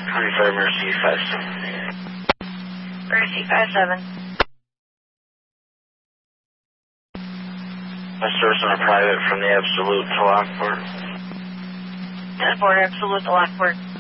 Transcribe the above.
25 Mercy 57. Mercy 57. My service on a private from the Absolute to Lockport. 10-4 Absolute to Lockport.